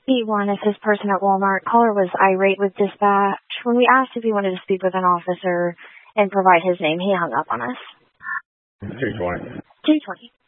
B1 is his person at Walmart. Caller was irate with dispatch. When we asked if he wanted to speak with an officer and provide his name, he hung up on us. 220. 220.